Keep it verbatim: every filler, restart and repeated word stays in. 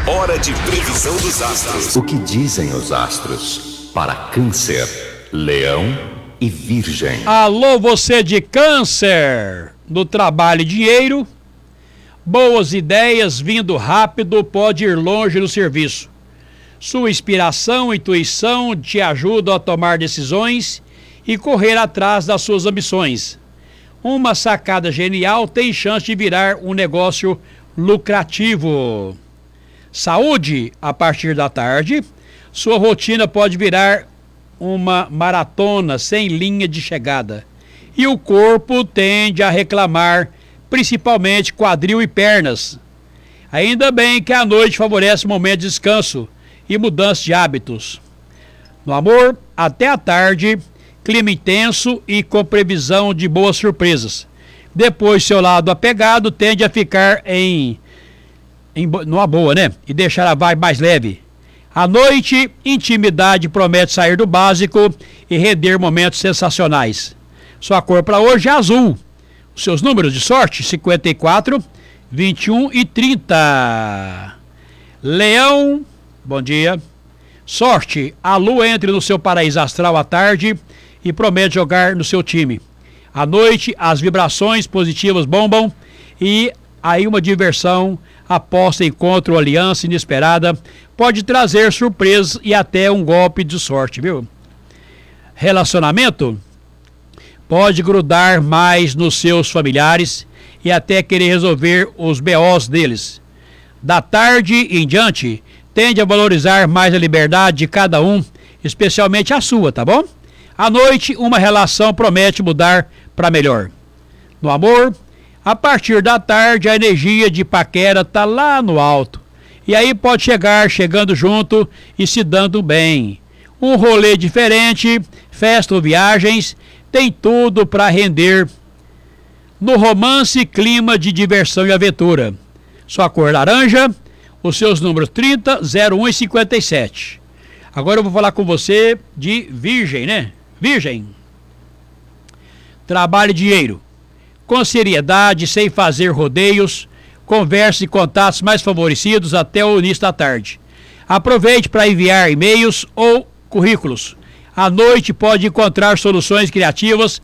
Hora de previsão dos astros. O que dizem os astros para Câncer, Leão e Virgem? Alô, você de Câncer, no trabalho e dinheiro, boas ideias vindo rápido, pode ir longe no serviço. Sua inspiração e intuição te ajudam a tomar decisões e correr atrás das suas ambições. Uma sacada genial tem chance de virar um negócio lucrativo. Saúde, a partir da tarde, sua rotina pode virar uma maratona sem linha de chegada. E o corpo tende a reclamar, principalmente quadril e pernas. Ainda bem que a noite favorece momento de descanso e mudança de hábitos. No amor, até a tarde, clima intenso e com previsão de boas surpresas. Depois, seu lado apegado tende a ficar em, em numa boa, né? E deixar a vibe mais leve. À noite, intimidade promete sair do básico e render momentos sensacionais. Sua cor para hoje é azul. Os seus números de sorte, cinquenta e quatro, vinte e um e trinta. Leão, bom dia. Sorte, a lua entre no seu paraíso astral à tarde e promete jogar no seu time. À noite, as vibrações positivas bombam e aí uma diversão, aposta, encontro, aliança inesperada, pode trazer surpresas e até um golpe de sorte, viu? Relacionamento, pode grudar mais nos seus familiares e até querer resolver os B Os deles. Da tarde em diante, tende a valorizar mais a liberdade de cada um, especialmente a sua, tá bom? À noite, uma relação promete mudar para melhor. No amor, a partir da tarde, a energia de paquera tá lá no alto. E aí pode chegar chegando junto e se dando bem. Um rolê diferente, festa ou viagens, tem tudo para render. No romance, clima de diversão e aventura. Sua cor laranja, os seus números trinta, zero um e cinquenta e sete. Agora eu vou falar com você de Virgem, né? Virgem. Trabalho e dinheiro. Com seriedade, sem fazer rodeios, converse e contatos mais favorecidos até o início da tarde. Aproveite para enviar e-mails ou currículos. À noite pode encontrar soluções criativas